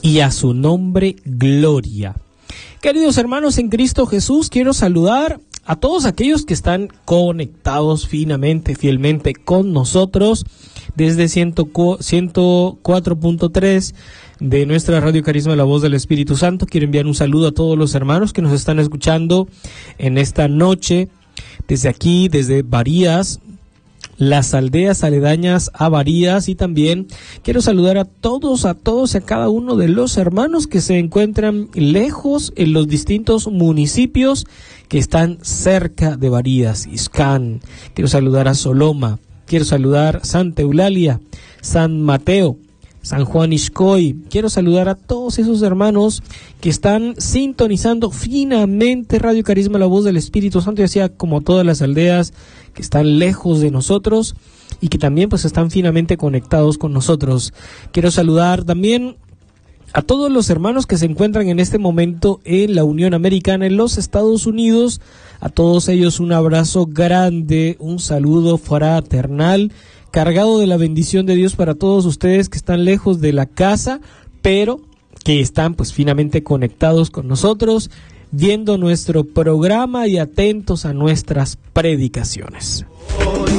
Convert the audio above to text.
y a su nombre gloria. Queridos hermanos en Cristo Jesús, quiero saludar a todos aquellos que están conectados finamente, fielmente con nosotros desde 104.3 de nuestra Radio Carisma, la Voz del Espíritu Santo. Quiero enviar un saludo a todos los hermanos que nos están escuchando en esta noche, desde aquí, desde Varías, las aldeas aledañas a Varías, y también quiero saludar a todos y a cada uno de los hermanos que se encuentran lejos en los distintos municipios que están cerca de Varías, Ixcán. Quiero saludar a Soloma, quiero saludar Santa Eulalia, San Mateo, San Juan Ixcoy. Quiero saludar a todos esos hermanos que están sintonizando finamente Radio Carisma, la Voz del Espíritu Santo, y así como todas las aldeas que están lejos de nosotros y que también pues están finamente conectados con nosotros. Quiero saludar también a todos los hermanos que se encuentran en este momento en la Unión Americana, en los Estados Unidos. A todos ellos un abrazo grande, un saludo fraternal, cargado de la bendición de Dios para todos ustedes que están lejos de la casa, pero que están pues finamente conectados con nosotros, viendo nuestro programa y atentos a nuestras predicaciones.